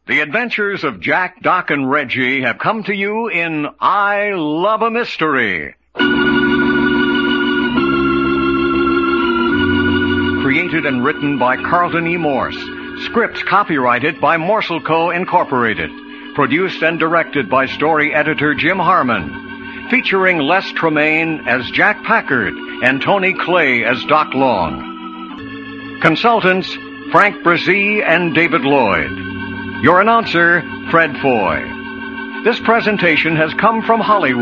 The adventures of Jack, Doc, and Reggie have come to you in I Love a Mystery. Created and written by Carlton E. Morse. Script copyrighted by Morsel Co. Incorporated. Produced and directed by story editor Jim Harmon. Featuring Les Tremaine as Jack Packard and Tony Clay as Doc Long. Consultants Frank Brzee and David Lloyd. Your announcer, Fred Foy. This presentation has come from Hollywood.